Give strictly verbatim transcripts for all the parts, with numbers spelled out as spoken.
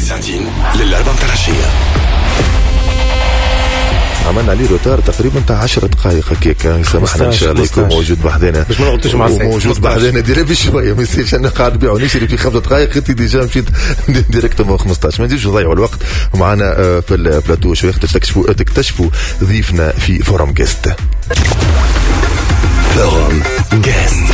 ساعتين للأربع متاع العشية. عملنا عليه روتار تقريبا تاع عشر دقائق هكاك. سامحنا ان شاء الله يكون موجود بحذنا باش ما نغلطوش مع السيد موجود بحذنا ديري بشويه ما يصيرش انا قاعد نبيع ونشري في خمس دقائق انت ديجا مشيت ديريكتومون خمسطاش. ما نزيدش نضيعوا الوقت معنا في البلاتو شويه تكتشفوا تكتشفوا ضيفنا في فورم جيست. فورم جيست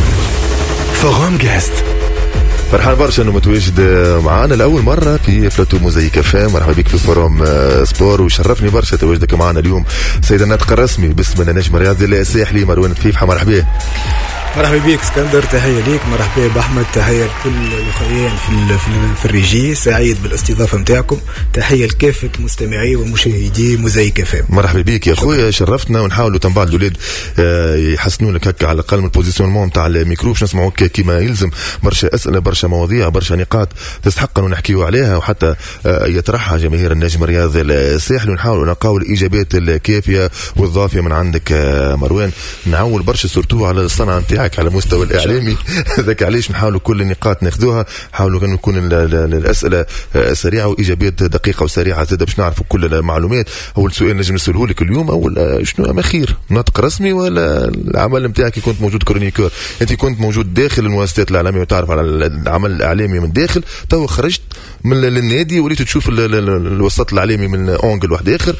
فورم جيست فرحان برشا انه متواجد معانا لاول مره في بلاتو موزايك فام. مرحبا بك في فورم سبور وشرفني برشا تواجدك معنا اليوم سيدنا الناطق الرسمي باسم النجم الرياضي الساحلي مروان فيفحة. مرحبا. مرحبا بك اسكندر، تحيه ليك. مرحبا باحمد، تحيه لكل الاخوين في في الريجي. سعيد بالاستضافه نتاعكم. تحيه لكافه مستمعي ومشاهدي موزايك فام. مرحبا بك يا خويا، شرفتنا. ونحاولوا تنبع الاولاد يحسنوا لك هكا على الاقل من البوزيسيونمون تاع الميكرو باش نسمعوا كيما يلزم. برشا اسئله برشا مواضيع برشا نقاط تستحق انه نحكيوا عليها وحتى يطرحها جماهير النجم الرياضي الساحلي ونحاولوا نلقاو الاجابات الكافيه والضافيه من عندك مروان. نعول برشا سورتو على الصنعه نتاعك على مستوى الاعلامي هذاك علاش نحاولوا كل النقاط ناخذوها. حاولوا انه يكون الاسئله سريعه واجابات دقيقه وسريعه زاد باش نعرفوا كل المعلومات. اول سؤال نجم نساله لك اليوم، اول شنو اما خير ناطق رسمي ولا العمل نتاعك كنت موجود كرونيكور؟ انت كنت موجود داخل المؤسسات الاعلاميه وتعرف على العمل الاعلامي من داخل، تو خرجت من النادي وليت تشوف الوسط الاعلامي من اونجل واحد اخر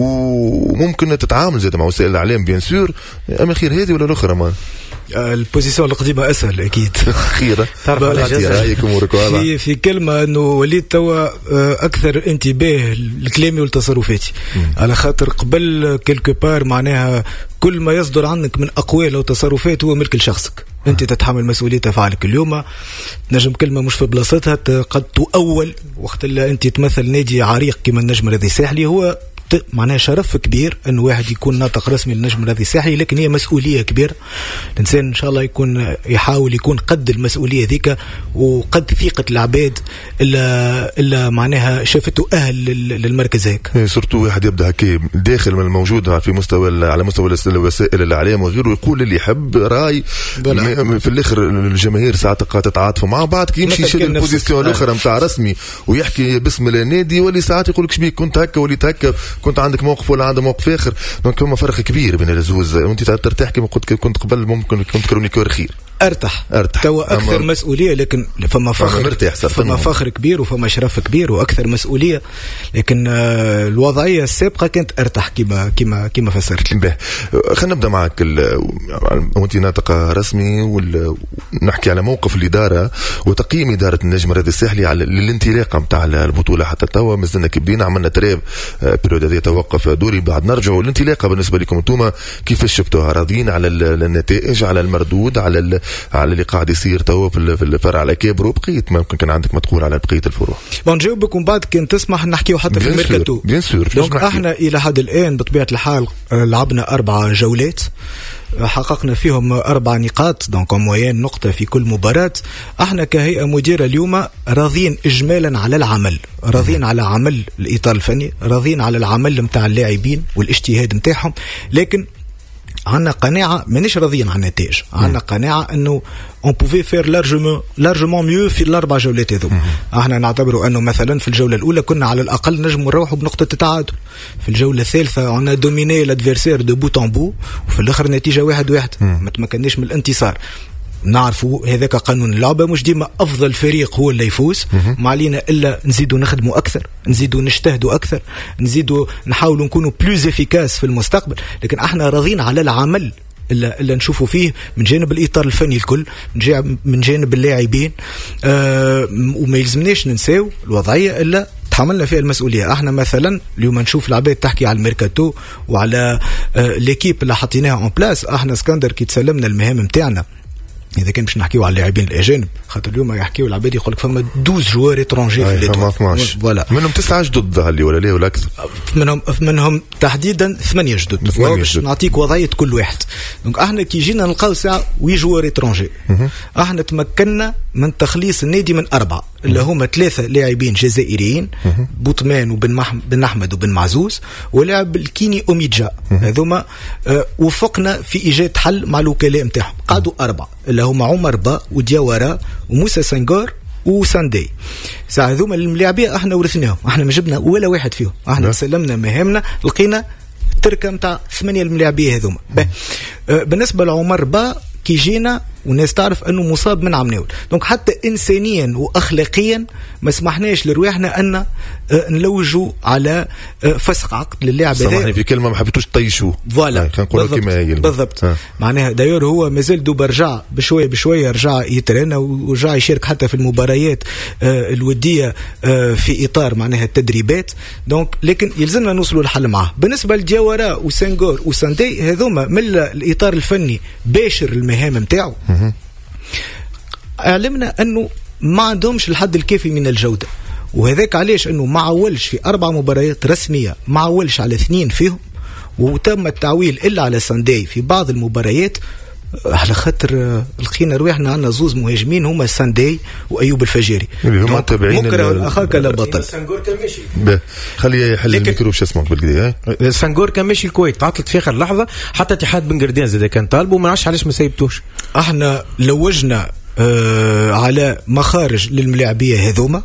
وممكن تتعامل زاد مع وسائل الاعلام بيان سور. اما خير هذه ولا الاخرى؟ ما البوزيسيون القديمه اسهل اكيد. خيره تعرف على رايك امورك هذا في في كلمه انه وليت توا اكثر انتباه لكلامي ولتصرفاتي، على خاطر قبل كيلكو بار معناها كل ما يصدر عنك من اقوال او تصرفات هو ملك لشخصك. انت تتحمل مسؤوليه افعالك. اليوم نجم كلمه مش في بلاصتها قد تؤول وقت اللي انت تمثل نادي عريق كما النجم الرياضي الساحلي. هو معناها شرف كبير انه واحد يكون ناطق رسمي للنجم الرياضي الساحلي، لكن هي مسؤوليه كبيره. الانسان ان شاء الله يكون يحاول يكون قد المسؤوليه ذيك وقد ثقه العباد الا الا معناها شافته اهل للمركز هيك. سورتو واحد يبدا هكا داخل من الموجود في مستوى على مستوى وسائل الاعلام وغيره يقول اللي يحب راي في الاخر. الجماهير ساعات تتعاطفوا مع بعض كي يمشي يشيل البوزيسيون الاخرى نتاع رسمي ويحكي باسم النادي واللي ساعات يقول لك شبيك كنت هكا وليت هكا كنت عندك موقف ولا عندك موقف اخر. دونك هما فرق كبير بين الزوز. وانت ترتاح كما قلت كنت قبل ممكن كنت كرونيكور خير. ارتاح ارتاح توا اكثر مسؤوليه، لكن فما فخر فما فخر كبير وفما شرف كبير واكثر مسؤوليه. لكن آه الوضعيه السابقه كانت ارتاح كما كما كما فسرت لك. خلينا نبدا معك وانت ناطق رسمي ونحكي على موقف الاداره وتقييم اداره النجم الرياضي الساحلي على الانطلاقه نتاع البطوله. حتى توا مازلنا كبدينا عملنا تراب بيريود هذه توقف دوري بعد نرجعوا. الانطلاقه بالنسبه لكم انتم كيفاش شفتوها؟ راضيين على النتائج على المردود على على اللي قاعد يصير توا في الفرع على كبر وبقيت ممكن كان عندك ما تقول على بقيه الفروع؟ بنجاوبك ومن بعد كان تسمح نحكيو حتى في الميركاتو. بيان سور. دونك احنا الى حد الان بطبيعه الحال لعبنا اربع جولات حققنا فيهم اربع نقاط، دونك موين نقطه في كل مباراه. احنا كهيئه مديره اليوم راضين اجمالا على العمل، راضين على عمل الاطار الفني، راضين على العمل نتاع اللاعبين والاجتهاد نتاعهم، لكن عندنا قناعه مانيش راضيين على النتائج. عندنا قناعه انه on pouvait faire largement largement mieux في الاربع جولات هذو. احنا نعتبروا انه مثلا في الجوله الاولى كنا على الاقل نجم نروحوا بنقطه التعادل. في الجوله الثالثه عندنا دوميني الادفيرسير دو بوت ان بو وفي الاخر نتيجه واحد واحد ما تمكناش من الانتصار. نعرفوا هذاك قانون اللعبة، مش ديما أفضل فريق هو اللي يفوز. ما علينا إلا نزيدوا نخدموا أكثر، نزيدوا نجتهدوا أكثر، نزيدوا نحاولوا نكونوا بلوز إفيكاس في المستقبل. لكن احنا راضين على العمل إلا, إلا نشوفوا فيه من جانب الإطار الفني الكل، من جانب اللاعبين. آه وما يلزمناش ننساو الوضعية إلا تحملنا فيها المسؤولية. احنا مثلا اليوم نشوف العباد تحكي على الميركاتو وعلى آه ليكيب اللي حطيناها اون بلاس. احنا اسكندر كي تسلمنا المهام متاعنا إذا كان باش نحكيو على اللاعبين الأجانب، خاطر اليوم يحكيو العباد يقول لك فما اثنا عشر جوار إترونجي في الإطار فوالا منهم تسعة جدد اللي ولا ليه ولا أكثر منهم منهم تحديدا ثمانية جدد باش نعطيك وضعية كل واحد. دونك احنا كي جينا نلقاو ساعة وي جوار إترونجي، احنا تمكنا من تخليص النادي من أربعة اللي هما ثلاثة لاعبين جزائريين، بوطمان وبن محمد بن أحمد وبن معزوز ولاعب الكيني أوميدجا. هذوما اه وفقنا في إيجاد حل مع الوكلاء نتاعهم. قعدوا أربعة اللي هما عمر با ودياورا وموسى سنغار وساندي. ساعة هذوما الملاعبيه احنا ورثناهم، احنا ما جبنا ولا واحد فيهم، احنا سلمنا مهامنا لقينا تركه نتاع ثمانيه الملاعبيه هذوما. بالنسبه لعمر با كي جينا والناس تعرف انه مصاب من عمناول، دونك حتى انسانيا واخلاقيا ما سمحناش لرواحنا ان نلوجوا على فسخ عقد للاعب هذا. سامحني في كلمه ما حبيتوش طيشوه، فوالا كنقولوا كما هي بالضبط. آه. معناها دايور هو مازال دوبا رجع بشويه بشويه، رجع يترنى ورجع يشارك حتى في المباريات آه الوديه آه في اطار معناها التدريبات، دونك لكن يلزمنا نوصلوا لحل معاه. بالنسبه لجوارا وسنغور وساندي هذوما من الاطار الفني باشر المهام نتاعو، علمنا انه ما عندهمش الحد الكافي من الجوده، وهذاك علاش انه ما عولش في اربع مباريات رسميه، ما عولش على اثنين فيهم، وتم التعويل الا على ساندي في بعض المباريات، على خاطر لقينا رواحنا عندنا زوز مهاجمين هما ساندي وايوب الفجيري اللي هما تابعين مكره اخاك لا بطل. سانغور كان ماشي، خليه يحل الميكرو باش يسمعك بالكدا. سانغور كان ماشي الكويت، تعطلت في اخر لحظه، حتى اتحاد بن قردان زاد كان طالبه، ما نعرفش علاش ما سيبتوش. احنا لوجنا آه على مخارج للملاعبيه هذوما،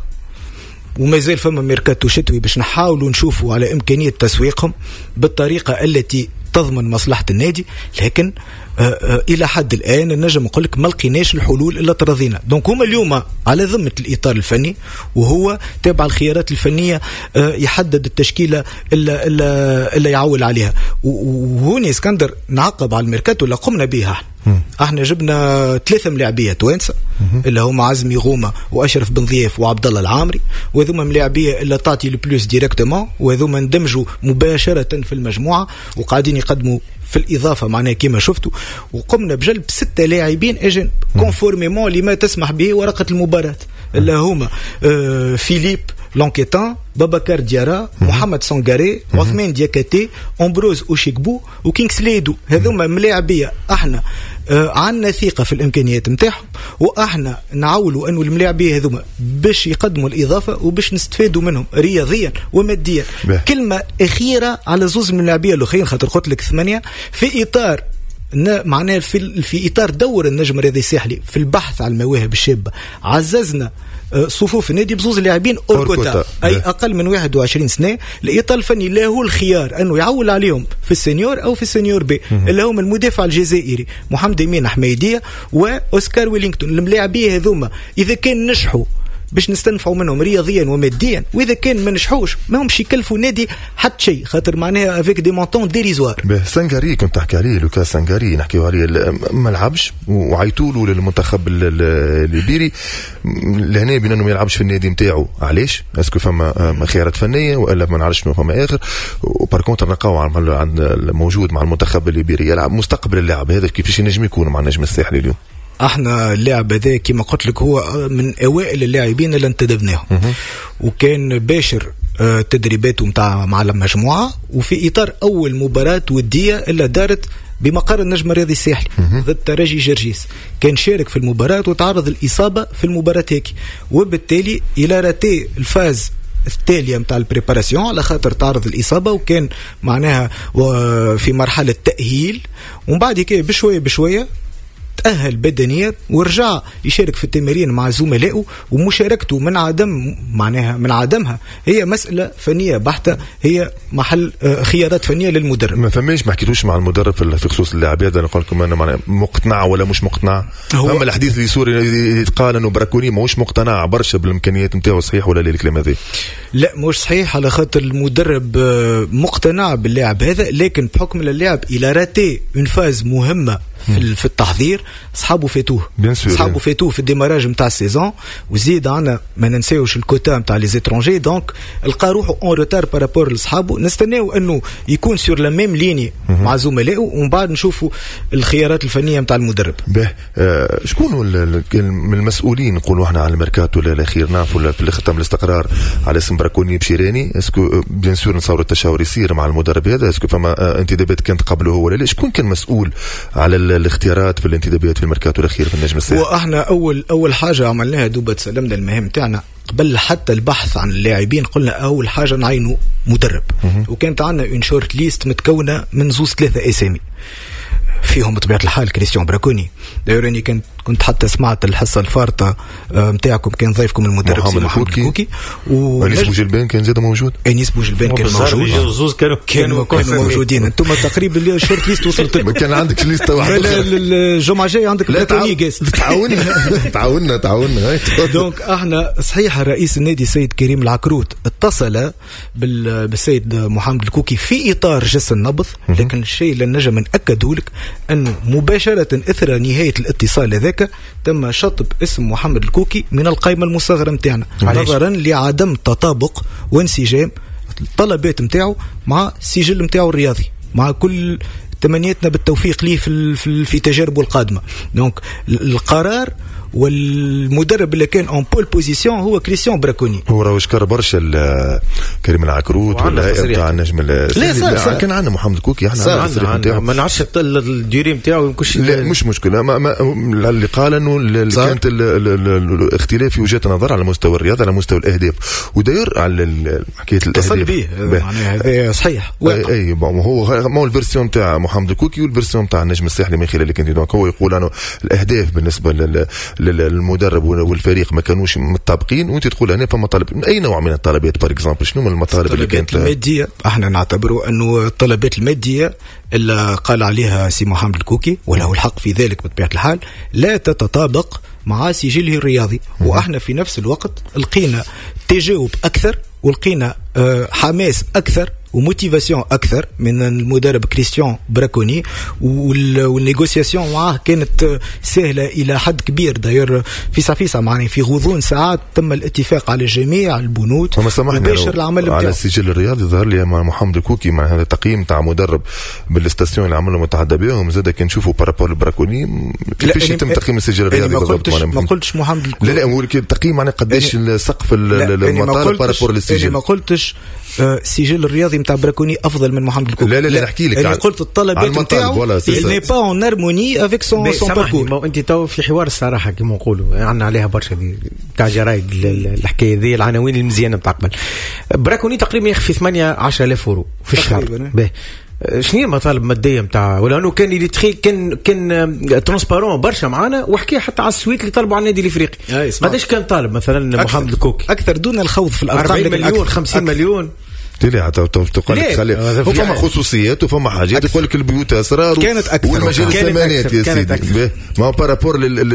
ومازال فما ميركاتو شتوي باش نحاولوا نشوفوا على امكانيه تسويقهم بالطريقه التي تضمن مصلحه النادي، لكن آه آه الى حد الان نجم نقول لك ما لقيناش الحلول الا ترضينا. دونك هما اليوم على ذمه الاطار الفني، وهو تابع الخيارات الفنيه آه يحدد التشكيله الا الا الا يعول عليها. وهوني اسكندر نعقب على الميركاتو اللي قمنا بها احنا. احنا جبنا ثلاثه ملاعبيه توانسه اللي هما عزمي غومه واشرف بن ضياف وعبد الله العامري، وهذوما ملاعبيه اللي تعطي البلوس ديريكتومون، وهذوما اندمجوا مباشره في المجموعه وقاعدين يقدموا في الإضافة معناها كما شفتوا. وقمنا بجلب ستة لاعبين اجن كونفورميمون لما تسمح به ورقة المباراة، اللي هما آه فيليب لونكيتان، بابكار ديارا، محمد سونغاري، عثمان دياكاتي، أمبروز أوشيكبو وكينغسليدو. هذوما ملاعبية احنا آه عندنا ثقة في الإمكانيات متاعهم، وإحنا نعولوا أنه الملاعبية هذوما باش يقدموا الإضافة وباش نستفادوا منهم رياضيا وماديا. بيه. كلمة أخيرة على زوز من الملاعبية الأخرين، خاطر قلت لك ثمانية في إطار معناه في, في إطار دور النجم الرياضي الساحلي في البحث عن المواهب الشابة. عززنا صفوف النادي بزوز لاعبين أوركوتا أي أقل من واحد وعشرين سنة. الإطار الفني له الخيار أنه يعول عليهم في السنيور أو في السنيور بي، اللي هم المدافع الجزائري محمد أمين حميدية وأوسكار ويلينغتون. الملاعبية هذوما إذا كان نجحوا باش نستنفعوا منهم رياضيا وماديا، واذا كان ما نجحوش ما همش يكلفوا نادي حتى شيء، خاطر معناها افيك دي مونطون ديريزوار. به سانغاري كنت تحكي عليه، لوكاس سانغاري نحكيو عليه ما لعبش وعيطوا له للمنتخب الليبيري لهنا بين انه ما يلعبش في النادي نتاعو. علاش؟ اسكو فما خيارات فنيه والا ما نعرفش شنو فما اخر. وبار كونتر نلقاو عند موجود مع المنتخب الليبيري يلعب مستقبل اللاعب هذا كيفاش ينجم يكون مع النجم الساحلي اليوم. احنا اللاعب هذا كما قلت لك هو من اوائل اللاعبين اللي انتدبناهم، وكان باشر تدريباته متاع مع المجموعه، وفي اطار اول مباراه وديه اللي دارت بمقر النجم الرياضي الساحلي ضد ترجي جرجيس، كان شارك في المباراه وتعرض الاصابه في المباراه هيك، وبالتالي الى راتي الفاز التالية متاع البريباراسيون على خاطر تعرض الإصابة، وكان معناها في مرحلة تأهيل، ومن بعد كده بشوية بشوية تأهل بدنيا ورجع يشارك في التمارين مع زملائه. ومشاركته من عدم معناها من عدمها هي مسألة فنية بحتة، هي محل خيارات فنية للمدرب. ما فماش ما حكيتوش مع المدرب في خصوص اللاعب هذا؟ نقول لكم انا معناها مقتنع ولا مش مقتنع؟ اما الحديث اللي سوري يتقال انه براكوني ماهوش مقتنع برشا بالامكانيات نتاعو، صحيح ولا لا الكلام هذا؟ لا مش صحيح، على خاطر المدرب مقتنع باللاعب هذا، لكن بحكم اللاعب الى راتي اون فاز مهمة في في التحضير، صحابه فاتوه صحابه فاتوه في الديماراج نتاع السيزون، وزيد عنا ما ننساوش الكوتا نتاع لي زيترونجي، دونك لقى روحه اون روتار بارابور لصحابه. نستناو انه يكون سور لا ميم ليني مع زملائه، ومن بعد نشوفوا الخيارات الفنيه نتاع المدرب. به آه شكون من المسؤولين نقولوا احنا على الميركاتو الاخير نعرفوا في ختم الاستقرار على اسم براكوني بشيراني؟ اسكو بيان سور نصور التشاور يصير مع المدرب هذا، اسكو فما آه انتدابات كانت قبله هو ولا لا؟ شكون كان مسؤول على الاختيارات في الانتدابات في الميركاتو الاخير في النجم الساحلي؟ واحنا اول اول حاجه عملناها دوبا تسلمنا المهام تاعنا قبل حتى البحث عن اللاعبين، قلنا اول حاجه نعينوا مدرب، وكانت عندنا اون شورت ليست متكونه من زوز ثلاثه اسامي، فيهم بطبيعه الحال كريستيان براكوني. دايراني كان كنت حتى سمعت الحصه الفارطه نتاعكم كان ضيفكم المدرب محمد, محمد الكوكي وانيس بوجلبان كان زاد موجود. انيس بوجلبان كان موجود، زوز كانوا كانوا كانوا موجودين. انتم تقريبا الشورت ليست وصلت لكم. كان عندك ليست واحده الجمعه الجايه عندك بلاتوني جاست. تعاوننا تعاوننا تعاوننا دونك احنا صحيح رئيس النادي السيد كريم العكروت اتصل بالسيد محمد الكوكي في اطار جس النبض، لكن الشيء اللي نجم ناكده لك انه مباشره اثر نهايه الاتصال هذاك تم شطب اسم محمد الكوكي من القائمه المصغره نتاعنا نظرا لعدم تطابق وانسجام الطلبات نتاعو مع السجل نتاعو الرياضي، مع كل تمنياتنا بالتوفيق ليه في في, في تجاربه القادمه. دونك القرار والمدرب اللي كان اون بول بوزيسيون هو كريستيان براكوني. هو راه شكر برشا كريم العكروت ولا نتاع النجم. لا كان عندنا محمد كوكي احنا ما نعرفش الديوري نتاعو يمكنش. لا مش مشكله ما ما اللي قال انه كانت الاختلاف في وجهات نظر على مستوى الرياضه على مستوى الاهداف وداير على حكايه الاهداف به معناها هذا صحيح. اي هو ما هو الفيرسيون نتاع محمد الكوكي والفيرسيون نتاع النجم الساحلي من خلال اللي كنت دونك هو يقول انه الاهداف بالنسبه لل المدرب والفريق ما كانوش متطابقين، وانت تقول هنا فما طلب اي نوع من الطلبات بار اكزامبل شنو من المطالب اللي كانت الماديه؟ احنا نعتبروا انه الطلبات الماديه اللي قال عليها سي محمد الكوكي وله الحق في ذلك بطبيعه الحال لا تتطابق مع سجله الرياضي، واحنا في نفس الوقت لقينا تجاوب اكثر ولقينا حماس اكثر وموتيفاسيون اكثر من المدرب كريستيان براكوني، والنيغوسياسيون معاه كانت سهله الى حد كبير. داير فيسا فيسا معني في غضون ساعات تم الاتفاق على جميع البنود وباشر العمل على السجل الرياضي. ظهر لي مع محمد الكوكي مع هذا التقييم تاع مدرب بالاستاسيون اللي عملوا متعدى بهم زاد كان نشوفوا بارابور البراكوني كيفاش يتم تقييم السجل الرياضي بالضبط. ما قلتش محمد الكوكي لا لا هو التقييم معناه قداش السقف المطالب بارابور للسجل. ما قلتش السجل الرياضي نتاع براكوني افضل من محمد الكوكي. لا لا لا نحكي لك انا قلت الطلبات نتاعو il n'est pas en harmonie avec son son parcours. انت تو في حوار الصراحه كما نقولوا عندنا عليها برشا دي تاع جرايد الحكايه ذي العناوين المزيانه نتاع قبل. براكوني تقريبا يخفي ثمانية عشرة آلاف اورو في الشهر. شنو المطالب الماديه نتاع ولا انه كان اللي تخي كان كان ترونسبارون برشا معانا وحكي حتى على السويت اللي طلبوا على النادي الافريقي قداش كان طالب مثلا محمد الكوكي اكثر دون الخوض في الارقام أربعين مليون خمسين مليون تلي تقول لك خلي وفما خصوصيات وفما حاجات يقول لك البيوت اسرار كانت اكثر والمجال ثمانيات يا سيدي ما بارابور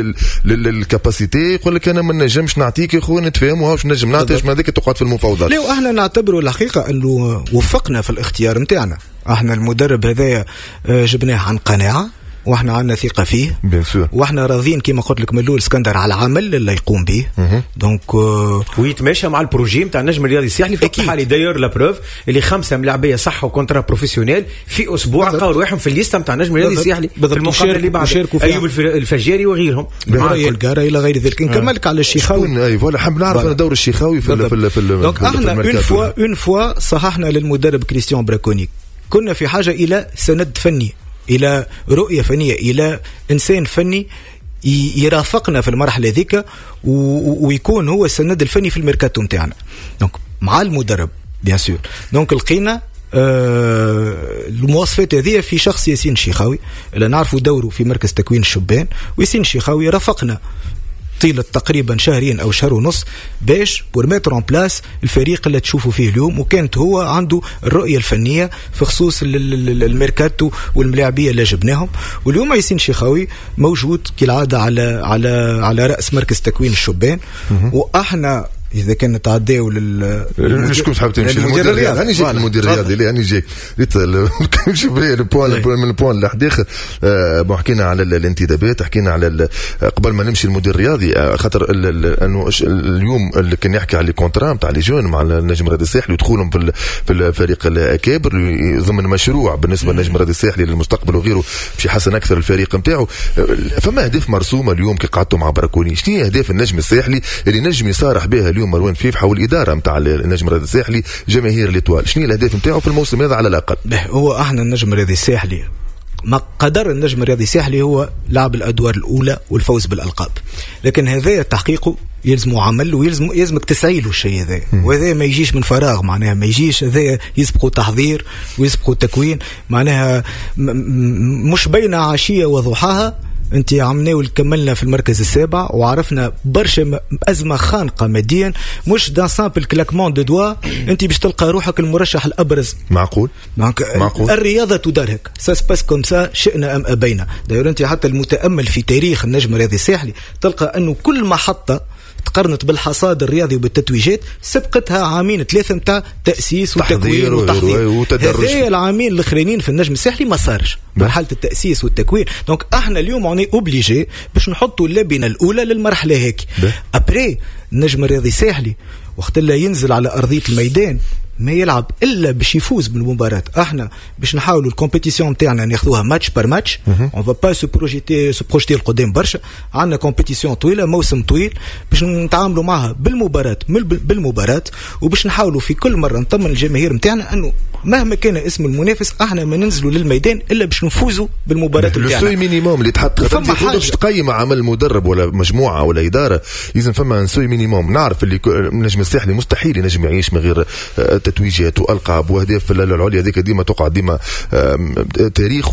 للكاباسيتي يقول لك انا ما نجمش نعطيك يا خويا نتفاهموا واش نجم نعطيش ما هذيك تقعد في المفاوضات. لا واحنا نعتبروا الحقيقه انه وفقنا في الاختيار نتاعنا. احنا المدرب هذايا جبناه عن قناعه واحنا عندنا ثقه فيه واحنا راضيين كما قلت لك من الاول اسكندر على العمل اللي يقوم به دونك ويتماشى مع البروجي نتاع النجم الرياضي الساحلي في الحالي داير لا بروف اللي خمسه ملاعبيه صح وكونترا بروفيسيونيل في اسبوع لقاو رواحهم في الليسته نتاع النجم الرياضي الساحلي في المقابله اللي بعد ايوب الفجاري وغيرهم معايا القاره الى غير ذلك. نكملك على الشيخاوي اي فوالا حاب نعرف انا دور الشيخاوي في في في دونك احنا اون فوا اون فوا صححنا للمدرب كريستيان براكوني كنا في حاجه الى سند فني إلى رؤية فنية إلى إنسان فني يرافقنا في المرحلة ذيك ويكون هو السند الفني في الميركاتو نتاعنا دونك مع المدرب بيان سور. دونك لقينا آه المواصفات هذه في شخص ياسين الشيخاوي اللي نعرفوا دوره في مركز تكوين الشبان، وياسين الشيخاوي رافقنا طيلة تقريبا شهرين أو شهر ونص باش بور ميتر اون بلاس الفريق اللي تشوفوا فيه اليوم، وكانت هو عنده الرؤية الفنية في خصوص الميركاتو والملاعبية اللي جبناهم. واليوم ياسين شيخاوي موجود كالعادة على على على رأس مركز تكوين الشبان. وإحنا إذا كان تعداو لل شكون تحب تمشي للمدير الرياضي؟ أنا جيت المدير الرياضي اللي أنا جيت ريت نمشي بيه البوان من البوان اللي حداخل. حكينا على الانتدابات، حكينا على قبل ما نمشي المدير الرياضي خاطر انه اليوم اللي كان يحكي على الكونترا نتاع لي جون مع النجم الرياضي الساحلي ودخولهم في في الفريق الاكابر ضمن مشروع بالنسبه للنجم الرياضي الساحلي للمستقبل وغيره باش يحسن اكثر الفريق نتاعو. فما اهداف مرسومه اليوم كي قعدتوا مع براكوني؟ شنو هي اهداف النجم الساحلي اللي نجم يصارح بها اليوم مروان فيف حول الاداره نتاع النجم الرياضي الساحلي جماهير الاطوال؟ شنو هي الاهداف نتاعو في الموسم هذا على الاقل؟ هو احنا النجم الرياضي الساحلي ما قدر النجم الرياضي الساحلي هو لعب الادوار الاولى والفوز بالالقاب، لكن هذا تحقيقه يلزم عمل ويلزم يلزمك تسعي له الشيء هذا، وهذا ما يجيش من فراغ معناها ما يجيش هذا يسبقوا تحضير ويسبقوا تكوين معناها مش بين عشيه وضحاها انت عملنا كملنا في المركز السابع وعرفنا برشا ازمه خانقه ماديا، مش دان سامبل كلاكمون دو دوا انت باش تلقى روحك المرشح الابرز. معقول معقول الرياضه تدار هيك سا سباس كوم سا شئنا ام ابينا. داير انت حتى المتامل في تاريخ النجم الرياضي الساحلي تلقى انه كل محطه تقارنت بالحصاد الرياضي وبالتتويجات سبقتها عامين ثلاثه نتاع تاسيس وتكوين وتحضير. هذه العامين الاخرين في النجم الساحلي ما صارش مرحله التاسيس والتكوين. دونك احنا اليوم اوني اوبليجي باش نحطوا اللبنه الاولى للمرحله هيك. ابري النجم الرياضي الساحلي وقت اللي ينزل على ارضيه الميدان ما يلعب الا باش يفوز بالمباراه. احنا باش نحاولوا الكومبيتيسيون نتاعنا ناخذوها ماتش بار ماتش، اون فا با سو بروجيتي سو بروجيتي القدام برشا. عندنا كومبيتيسيون طويله موسم طويل باش نتعاملوا معها بالمباراه بالمباراه وباش نحاولوا في كل مره نطمن الجماهير نتاعنا انه مهما كان اسم المنافس احنا ما ننزلوا للميدان الا باش نفوزوا بالمباراه نتاعنا. لو سوي مينيموم اللي تحط باش تقيم عمل مدرب ولا مجموعه ولا اداره لازم فما سوي مينيموم. نعرف اللي النجم الساحلي مستحيل ينجم يعيش من غير تتويجات والقاب واهداف العليا هذيك ديما تقع ديما تاريخ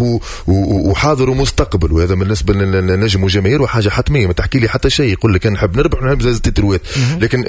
وحاضر ومستقبل، وهذا بالنسبه للنجم وجماهيره حاجه حتميه. ما تحكي لي حتى شيء يقول لك انا نحب نربح ونحب زاز تتروات، لكن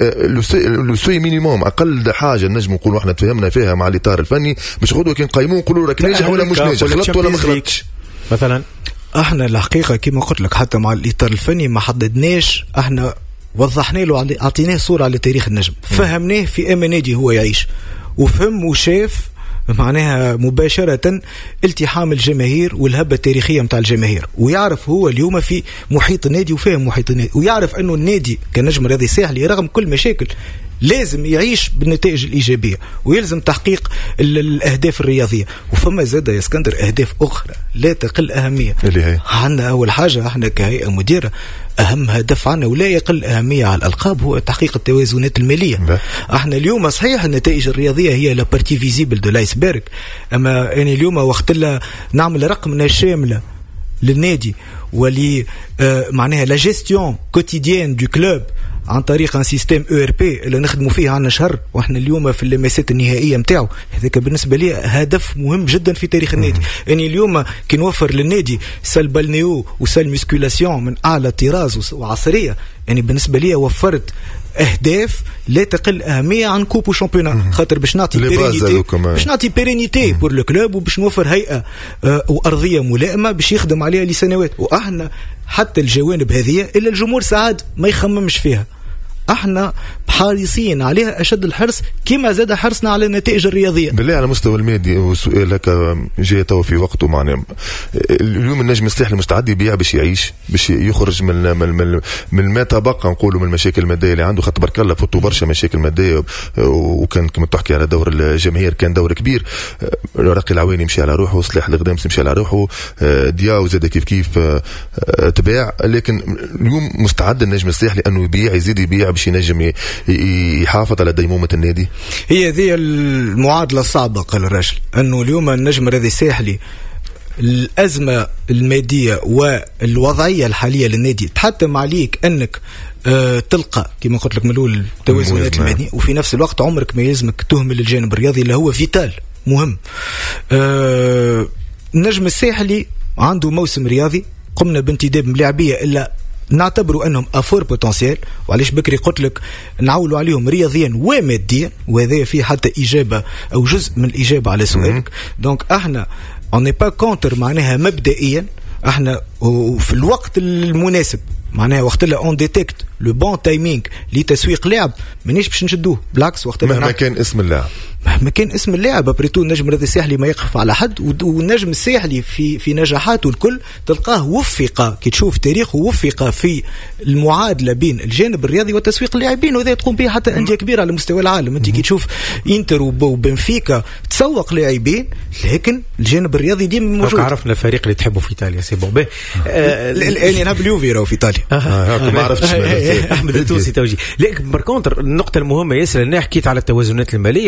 لو سوي مينيموم اقل حاجه النجم نقولوا احنا تفهمنا فيها مع الاطار الفني مش غدوه كي نقيموا نقولوا راك ناجح ولا مش ناجح، غلطت ولا ما غلطتش. مثلا احنا الحقيقه كما قلت لك حتى مع الاطار الفني ما حددناش، احنا وضحنا له اعطيناه صوره على تاريخ النجم، فهمناه في اما نادي هو يعيش وفهم وشاف معناها مباشرة التحام الجماهير والهبة التاريخية متاع الجماهير، ويعرف هو اليوم في محيط النادي وفهم محيط النادي، ويعرف أنه النادي كنجم رياضي ساحلي رغم كل مشاكل لازم يعيش بالنتائج الإيجابية ويلزم تحقيق الأهداف الرياضية. وفما زادة يا اسكندر أهداف أخرى لا تقل أهمية اللي هي عندنا. أول حاجة احنا كهيئة مديرة أهم هدف عنا ولا يقل أهمية على الألقاب هو تحقيق التوازنات المالية. ب. احنا اليوم صحيح النتائج الرياضية هي لا بارتي فيزيبل دو لايسبرغ، أما يعني اليوم وقت لا نعمل رقمنا شاملة للنادي ولي آه معناها لا جيستيون كوتيديان دو كلوب عن طريق ان سيستيم او ار بي اللي نخدموا فيه عنا شهر واحنا اليوم في اللمسات النهائيه نتاعو. هذاك بالنسبه لي هدف مهم جدا في تاريخ النادي. يعني اليوم كي نوفر للنادي سال بالنيو وسال ميسكولاسيون من اعلى طراز وعصريه، يعني بالنسبه لي وفرت اهداف لا تقل اهميه عن كوب وشامبيونات، خاطر باش نعطي بيرينيتي باش نعطي بيرينيتي بور لو كلوب وباش نوفر هيئه آه وارضيه ملائمه باش يخدم عليها لسنوات. واحنا حتى الجوانب هذه الا الجمهور ساعات ما يخممش فيها، احنا حريصين عليها اشد الحرص كما زاد حرصنا على النتائج الرياضيه. بالله على مستوى المادي وسؤال هكا جاي تو في وقته، معناه اليوم النجم الساحلي مستعد يبيع باش يعيش باش يخرج من من من, من ما تبقى نقولوا من المشاكل الماديه اللي عنده، خاطر تبارك الله فوتوا برشا مشاكل ماديه وكان كما تحكي على دور الجماهير كان دور كبير. رقي العواني مشي على روحه، صلاح الغدامس مشي على روحه، دياو زاد كيف كيف تباع، لكن اليوم مستعد النجم الساحلي انه يبيع يزيد يبيع باش ينجم يحافظ على ديمومة النادي. هي ذي المعادلة الصعبة قال الرجل، أنه اليوم النجم الرياضي الساحلي الأزمة المادية والوضعية الحالية للنادي تحتم عليك أنك أه تلقى كما قلت لك ملول التوازنات المادية، وفي نفس الوقت عمرك ما يلزمك تهمل الجانب الرياضي اللي هو فيتال مهم. أه النجم الساحلي عنده موسم رياضي قمنا بانتداب ملاعبية إلا نعتبروا انهم افور بوتنسيال، وعليش بكري قلت لك نعولوا عليهم رياضيا وماديا، وهذا فيه حتى اجابه او جزء من الاجابه على سؤالك. دونك احنا اون با كونتر معناها مبدئيا احنا في الوقت المناسب معناها وقت لا اون ديتكت لو بون تايمينغ لتسويق لاعب مانيش باش نشدوه، بالعكس وقت مهما كان اسم اللاعب مهما كان اسم اللاعب. بريتو النجم الرياضي الساحلي ما يقف على حد، والنجم الساحلي في في نجاحاته الكل تلقاه وفق كي تشوف تاريخه وفق في المعادله بين الجانب الرياضي وتسويق اللاعبين، وهذا تقوم به حتى انديه كبيره على مستوى العالم. انت كي تشوف انتر وبنفيكا تسوق لاعبين، لكن الجانب الرياضي ديما موجود. عرفنا الفريق اللي تحبه في ايطاليا سي بون به الان يلعب اليوفي راهو في ايطاليا ما عرفتش احمد التونسي توجي. لكن بركونتر النقطه المهمه ياسر اللي حكيت على التوازنات الماليه، ما النجم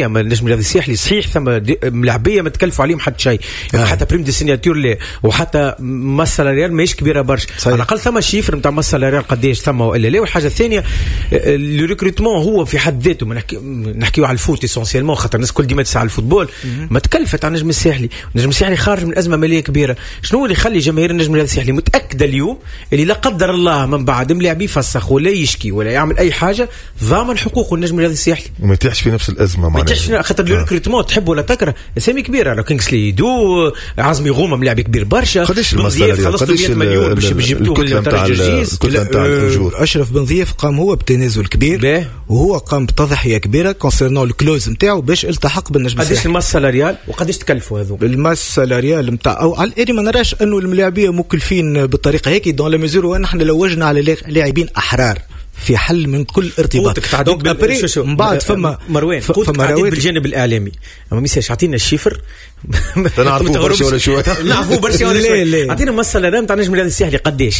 النجم الرياضي الساحلي صحيح ثم ملاعبيه ما تكلفوا عليهم حتى شيء آه. حتى بريم دي سيناتور لا وحتى ماسا ريال ماهيش كبيره برشا على الاقل ثم شيفر نتاع ماسا ريال قداش ثم والا لا. والحاجه الثانيه لو ريكروتمون هو في حد ذاته ما نحكي نحكيو على الفوت اسونسيالمون خاطر الناس كل ديما تسعى على الفوتبول ما تكلفت على النجم الساحلي. النجم الساحلي خارج من ازمه ماليه كبيره. شنو اللي يخلي جماهير النجم الرياضي الساحلي متاكده اليوم اللي لا قدر الله من بعد ملاعب يفسخ ولا يشكي ولا يعمل اي حاجه ضامن حقوقه النجم الرياضي الساحلي وما يتيحش في نفس الازمه ما يتيحش خاطر لو ريكروتمون تحب ولا تكره اسامي كبيره لو كينغسلي دو عزمي غومه ملاعب كبير برشا. قداش المساله قداش مليون باش جبتوه من الترجيس. اشرف بن ضيف قام هو بتنازل كبير وهو قام بتضحيه كبيره كونسيرنون الكلوز نتاعو باش التحق بالنجم الساحلي. قداش الماس سالاريال وقداش تكلفوا هذو الماس سالاريال نتاع او على الاري ما نراش انه الملاعبيه مكلفين بالطريقه هيك دون لا ميزور وان احنا لوجنا على لاعبين احرار في حل من كل ارتباط. دونك ابري من بعد فما مروان فما رواتب بالجانب الاعلامي اما ميساش عطينا الشيفر نعرفوا برشا ولا شو نعرفوا برشا ولا شو عطينا مساله نتاع النجم الرياضي الساحلي قداش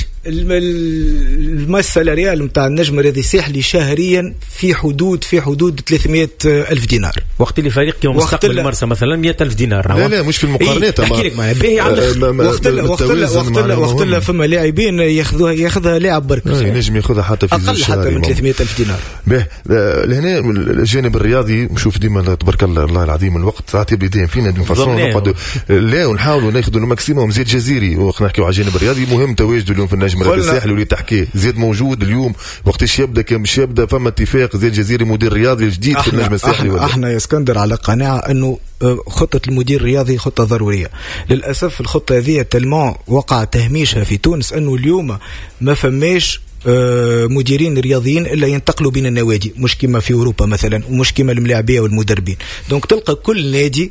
المساله ريال نتاع النجم الرياضي الساحلي شهريا في حدود في حدود ثلاثمائة ألف دينار وقت اللي فريق كيما مستقبل المرسى مثلا مئة ألف دينار. لا لا مش في المقارنات احكي لك معايا باهي عندك وقت وقت وقت وقت فما لاعبين ياخذوها ياخذها لاعب برك ينجم ياخذها حتى في اقل حتى من ثلاثمائة ألف دينار. به لهنا الجانب الرياضي نشوف ديما تبارك الله الله العظيم الوقت ساعات يبدا فينا نقعدوا لا ونحاولوا ناخذوا الماكسيموم. زيد جزيري ونحكيو على الجانب الرياضي مهم تواجده اليوم في النجم الرياضي الساحلي واللي تحكيه زيد موجود اليوم وقتاش يبدا كم مش يبدا فما اتفاق. زيد جزيري مدير رياضي جديد في النجم الساحلي. احنا, احنا يا اسكندر على قناعه انه خطه المدير الرياضي خطه ضروريه. للاسف الخطه هذه تلمون وقع تهميشها في تونس انه اليوم ما فماش مديرين رياضيين الا ينتقلوا بين النوادي مش كما في اوروبا مثلا ومش كما الملاعبيه والمدربين. دونك تلقى كل نادي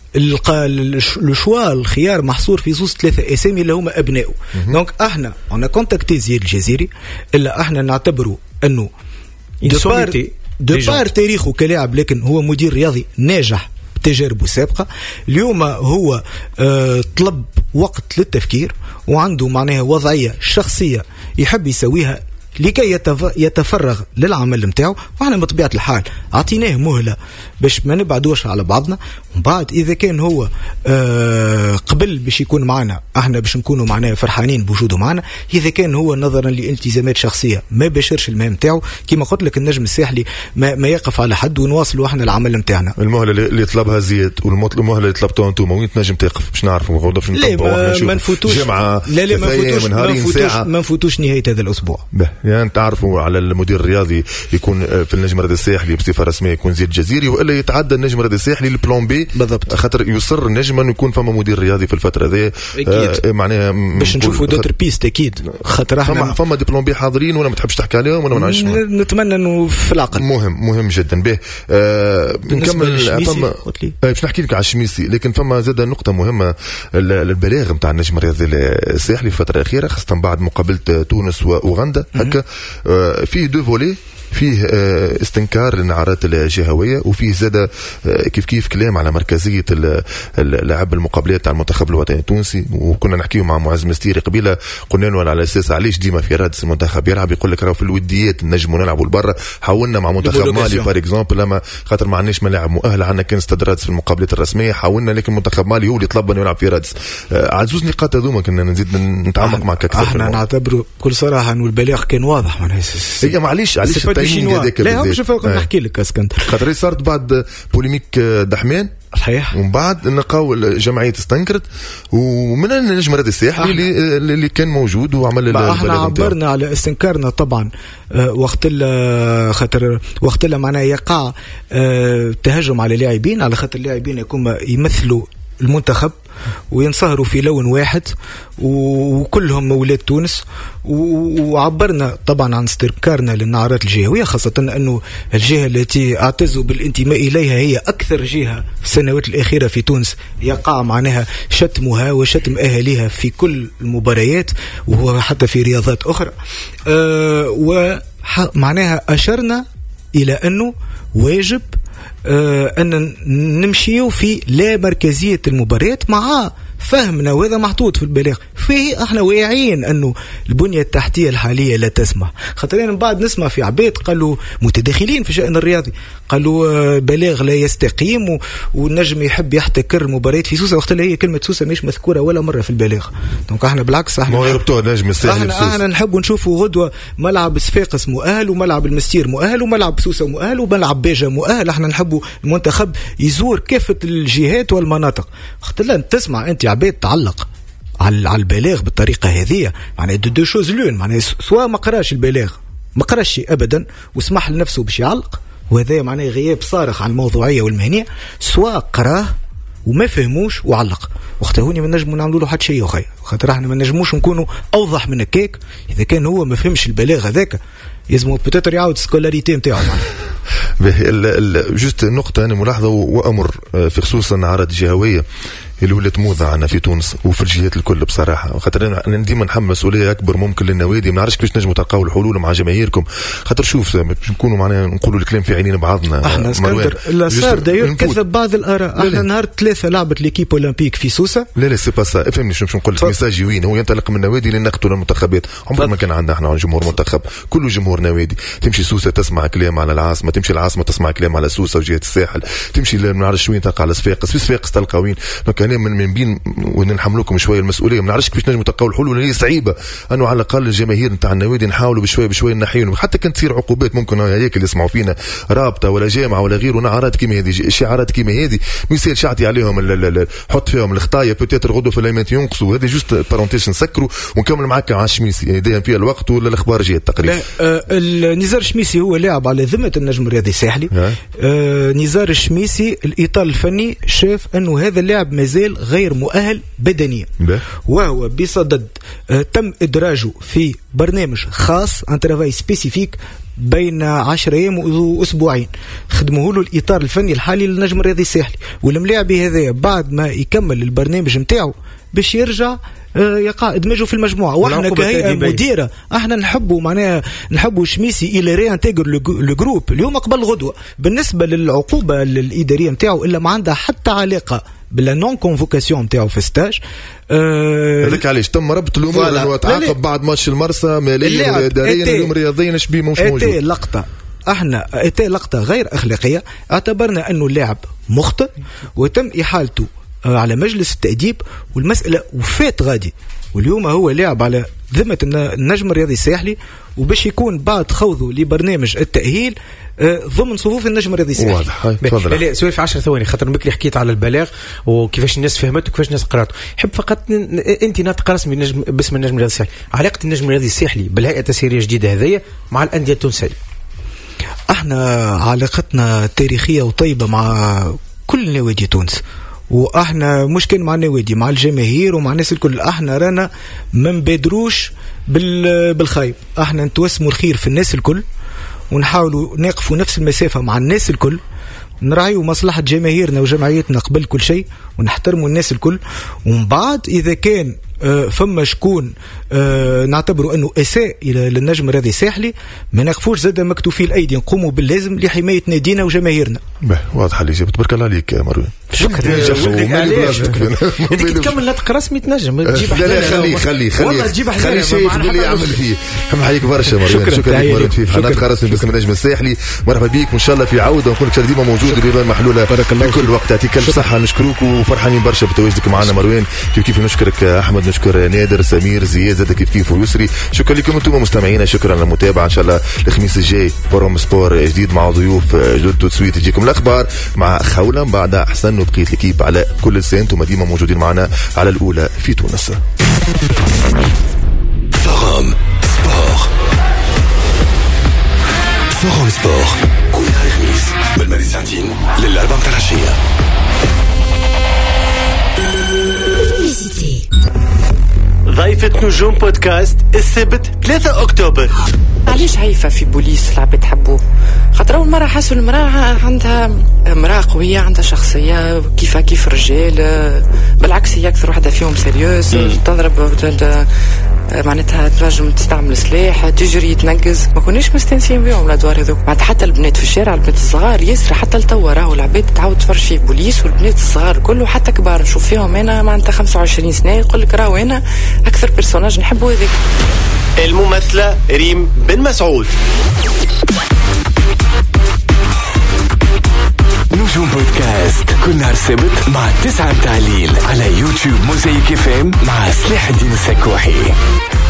الشوا الخيار محصور في زوز ثلاثه اسامي اللي هما ابنائه. دونك احنا انا كونتاكتي زياد الجزيري الا احنا نعتبره انه دو بار تاريخه كلاعب لكن هو مدير رياضي ناجح تجاربه السابقه. اليوم هو اه طلب وقت للتفكير وعنده معناها وضعيه شخصيه يحب يسويها لكي يتفرغ للعمل متاعه. واحنا بطبيعه الحال اعطيناه مهله باش ما نبعدوش على بعضنا. ومن بعد اذا كان هو آه قبل باش يكون معنا احنا باش نكونوا معناه فرحانين بوجوده معنا. اذا كان هو نظرا لالتزامات شخصيه ما باشرش المهام نتاعو كما قلت لك النجم الساحلي ما, ما يقف على حد ونواصلوا احنا العمل نتاعنا. المهله اللي طلبها زياد والمهله اللي طلبتوها انتم وين تنجم تقف باش نعرفوا غوضه باش نطبقوا ما نفوتوش جمعه لا لا ما نفوتوش ما نفوتوش ما نفوتوش نهايه هذا الاسبوع. يعني تعرفوا على المدير الرياضي يكون في النجم الرياضي الساحلي بصفه رسميه يكون زيد جزيري والا يتعدى النجم الرياضي الساحلي البلان بي بالضبط خاطر يصر النجم انه يكون فما مدير رياضي في الفتره ذي آه معناها باش نشوفوا دوتر بيست اكيد خاطر احنا فما فما دي بلان بي حاضرين وانا ما تحبش تحكي عليهم وانا ما نعرفش نتمنى انه في العقل مهم مهم جدا به آه نكمل فما باش نحكي لك على الشميسي لكن فما زاد نقطه مهمه البلاغ نتاع النجم الرياضي الساحلي في الفتره الاخيره خاصه بعد مقابله تونس واوغندا هكا آه فيه دو فولي فيه استنكار للنعرات الجهويه وفيه زاد كيف كيف كلام على مركزيه لعب المقابلات تاع المنتخب الوطني التونسي. وكنا نحكيو مع معز مستيري قبيله قلنا له على اساس علاش ديما في رادس المنتخب يلعب يقول لك راهو في الوديات نجموا نلعبوا لبرا. حاولنا مع منتخب مالي بار اكزومبل لما خاطر ما عندناش ملاعب مؤهله عندنا كان استاد رادس في المقابلات الرسميه حاولنا لكن منتخب مالي هو اللي طلب انه يلعب في رادس. على زوز نقاط هذوما كنا نزيد نتعمق معك اكثر. احنا نعتبره بكل صراحه انه البلاغ كان واضح معناها هي معليش علاش لا مش فوق نحكي لك اسكندر خاطر صارت بعد بوليميك دحمان صحيح ومن بعد نلقاو الجمعيه استنكرت ومن النجم الرياضي الساحلي اللي, اللي كان موجود وعمل احنا عبرنا على استنكارنا طبعا آه وقت خاطر وقت معناها يقع آه تهجم على لاعبين على خاطر اللاعبين يكونوا يمثلوا المنتخب وينصهروا في لون واحد وكلهم مولاد تونس. وعبرنا طبعا عن استنكارنا للنعرات الجهوية خاصة أنه الجهة التي اعتزوا بالانتماء إليها هي أكثر جهة في السنوات الأخيرة في تونس يقع معناها شتمها وشتم أهلها في كل المباريات وهو حتى في رياضات أخرى. أه ومعناها أشرنا إلى أنه واجب أه أن نمشيو في لا مركزية المباريات مع فهمنا وهذا محطوط في البلاغ فيه. احنا واعيين انه البنيه التحتيه الحاليه لا تسمح. خاطرين من بعد نسمع في عباد قالوا متداخلين في الشأن الرياضي قالوا بلاغ لا يستقيم والنجم يحب يحتكر المباريات في سوسه، وقت اللي هي كلمه سوسه مش مذكوره ولا مره في البلاغ. دونك احنا بالعكس احنا ما يربطوا نجم الساحل احنا, احنا نحب نشوفوا غدوه ملعب صفاقس مؤهل وملعب المستير مؤهل وملعب سوسه مؤهل وملعب بيجا مؤهل. احنا نحبوا المنتخب يزور كافه الجهات والمناطق. وقت لا تسمع انت عباد تعلق على على البلاغ بالطريقه هذه معناها دو دو شوز لون، معناها سواء ما قراش البلاغ ما قراش شيء ابدا وسمح لنفسه باش يعلق وهذا معناه غياب صارخ عن الموضوعيه والمهنيه، سواء قراه وما فهموش وعلق. وقتها هوني ما نجموا نعملوا له حتى شيء اخي، خاطر احنا ما نجموش نكونوا اوضح من هكاك. اذا كان هو ما فهمش البلاغ هذاك يلزموا بوتيتر يعاود سكولاريتي نتاعو. جوست نقطه انا ملاحظه وامر في خصوصا عرض جهويه اللي ولات موضة عنا في تونس وفي الجهات الكل بصراحه. خاطر انا ديما نحمل مسؤوليه اكبر ممكن للنوادي. ما نعرفش كيفاش نجموا تلقاو الحلول مع جماهيركم. خاطر شوف باش نكونوا معناها نقولوا الكلام في عينين بعضنا. احنا اسكندر لا صار داير كذب بعض الاراء. احنا نهار ثلاثه لعبت ليكيب اولمبيك في سوسه. لا لا سي با سا افهمني شنو نقول لك. ميساجي وين هو ينطلق من النوادي لنقتل المنتخبات. عمر ما كان عندنا احنا جمهور منتخب، كله جمهور نوادي. تمشي سوسه تسمع كلام على العاصمه، تمشي العاصمه تسمع كلام على سوسه وجهه الساحل، تمشي ما نعرفش وين تلقى على صفاقس، في صفاقس تلقى وين. دونك انا من من بين ونحملوكم شويه المسؤوليه. ما نعرفش كيفاش نجموا تلقاو الحلول اللي صعيبه انه على الاقل الجماهير نتاع النوادي نحاولوا بشويه بشويه نحيهم. حتى كان تصير عقوبات ممكن هذيك اللي يسمعوا فينا رابطه ولا جامعه ولا غيره ونعرات كيما هذه شعارات كيما هذه مثال شعتي عليهم حط فيهم الخطايا بوتيتر غدوه في الايمانت ينقصوا. هذه جوست بارونتيش نسكروا ونكمل معك على الشميسي دايما فيها الوقت ولا الاخبار جات تقريبا. لا آه النزار الشميسي هو لاعب على ذمه النجم الرياضي الساحلي. آه نزار الشميسي الاطار الفني شاف انه هذا اللاعب مازال غير مؤهل بدنيا، وهو بصدد آه تم ادراجه في برنامج خاص ان ترافاي سبيسيفيك بين عشر ايام واسبوعين خدموه له الاطار الفني الحالي للنجم الرياضي الساحلي. والملاعبي هذا بعد ما يكمل البرنامج نتاعو باش يرجع يقع ادماجه في المجموعه. واحنا كهيئه مديره احنا نحبوا معناها نحبوا شميسي الى ريانتيغر لو جروب اليوم قبل غدوه. بالنسبه للعقوبه الاداريه نتاعو الا ما عندها حتى علاقه بلا نون كونفوكاسيون نتاعو في ستاج. هذاك أه علاش تم ربط الامور انه تعاقب بعد ماتش المرسى ماليا واداريا اليوم رياضيا ايش بيه مش موجود. اتي لقطه احنا اتي لقطه غير اخلاقيه. اعتبرنا انه اللاعب مخطئ وتم احالته على مجلس التأديب والمسألة وفات غادي. واليوم هو لاعب على ذمة النجم الرياضي الساحلي وباش يكون بعد خوضه لبرنامج التأهيل ضمن صفوف النجم الرياضي الساحلي. واضح. لا لا سؤال في عشر ثواني خاطر بكري حكيت على البلاغ وكيفاش الناس فهمته وكيفاش الناس قراته. حب فقط انت ناطق رسمي النجم باسم النجم الرياضي الساحلي. علاقة النجم الرياضي الساحلي بالهيئة التسييرية الجديدة هذية مع الأندية التونسية؟ احنا علاقتنا تاريخية وطيبة مع كل نوادي تونس، واحنا مش كان مع النوادي مع الجماهير ومع الناس الكل. احنا رانا ما نبادروش بالخايب، احنا نتوسموا الخير في الناس الكل ونحاولوا نقفوا نفس المسافه مع الناس الكل، نراعيوا مصلحه جماهيرنا وجمعيتنا قبل كل شيء ونحترموا الناس الكل. ومن بعد اذا كان آه فما شكون آه نعتبروا انه اساء الى للنجم الرياضي الساحلي ما نقفوش زاد مكتوفي الايدي، نقوموا باللازم لحمايه نادينا وجماهيرنا. واضح اللي جبت. تبارك الله عليك مروان. شكرا بدك تكمل نطق رسمي تنجم تجيب لا لا خلي خلي خلي خلي شايف اللي يعمل فيه. حم حيك برشا مروان. شكرا لك مروان في نطق رسمي باسم النجم الساحلي. مرحبا بك وان شاء الله في عوده ونكون ديما موجود بيبان محلوله في كل وقت. يعطيك الف صحه. نشكروك وفرحانين برشا بتواجدك معنا مروان. كيف كيف نشكرك احمد، نشكر نادر سمير زياد زاد كيف كيف ويسري. شكرا لكم انتم مستمعينا، شكرا على المتابعه. ان شاء الله الخميس الجاي فورم سبور جديد مع ضيوف جدد وتسويت تجيكم الاخبار مع خوله بعد احسن وبقيه الكيب على كل لسان. انتم ديما موجودين معنا على الاولى في تونس. فورم سبور فورم سبور كل نهار خميس من المغرب ساعتين للأربعة متاع العشيه. ضيفة نجوم بودكاست السبت ثلاثة أكتوبر. علاش هيفا في بوليس العباد حبوه؟ خاطر أول مرة حسوا المرأة عندها امرأة قوية، عندها شخصية كيف كيف الرجال، بالعكس هي أكثر واحدة فيهم سيريوز، تضرب معناتها تنجم تستعمل سلاح تجري تنقز، ما كوناش مستنسين بهم الادوار هذوك. بعد حتى البنات في الشارع البنات الصغار ياسر حتى لتوا راهو العباد تعاود تفرج فيه بوليس، والبنات الصغار كله حتى كبار نشوف فيهم انا معناتها خمسة وعشرين سنه يقول لك راهو انا اكثر بيرسوناج نحبه هذاك. الممثله ريم بن مسعود. نجوم بودكاست كل نهار سبت مع التسعة متاع الليل على يوتيوب موزايك اف ام مع سلاح الدين السكوحي.